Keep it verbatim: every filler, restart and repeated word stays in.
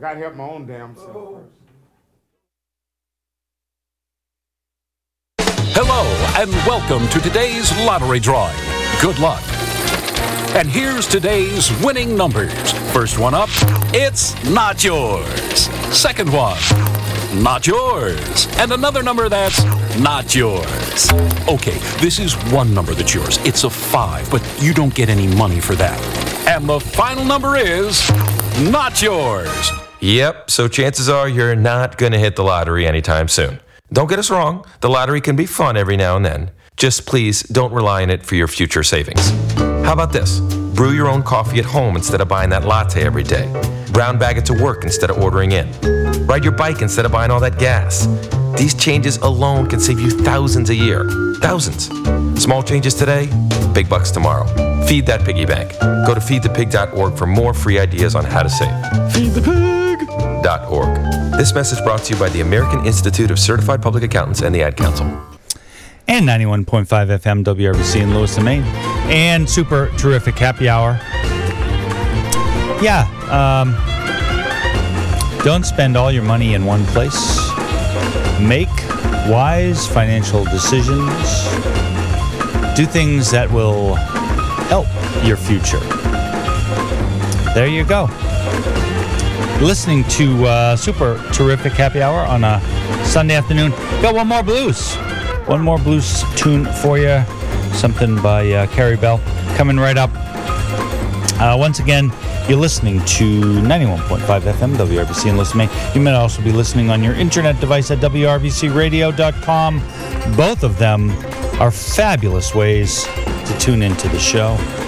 got to help my own damn self first. Hello, and welcome to today's lottery drawing. Good luck. And here's today's winning numbers. First one up, it's not yours. Second one, not yours. And another number that's not yours. Okay, this is one number that's yours. It's a five, but you don't get any money for that. And the final number is not yours. Yep, so chances are you're not going to hit the lottery anytime soon. Don't get us wrong, the lottery can be fun every now and then. Just please don't rely on it for your future savings. How about this? Brew your own coffee at home instead of buying that latte every day. Brown bag it to work instead of ordering in. Ride your bike instead of buying all that gas. These changes alone can save you thousands a year. Thousands. Small changes today, big bucks tomorrow. Feed that piggy bank. Go to feed the pig dot org for more free ideas on how to save. feed the pig dot org. This message brought to you by the American Institute of Certified Public Accountants and the Ad Council. And ninety-one point five F M W R B C in Lewiston, Maine. And super terrific happy hour. Yeah, um, don't spend all your money in one place. Make wise financial decisions. Do things that will help your future. There you go. Listening to uh, super terrific happy hour on a Sunday afternoon. Got one more blues. One more blues tune for you. Something by uh, Carrie Bell coming right up. Uh, once again, you're listening to ninety-one point five F M W R B C in Lewiston, Maine. You might also be listening on your internet device at W R B C radio dot com. Both of them are fabulous ways to tune into the show.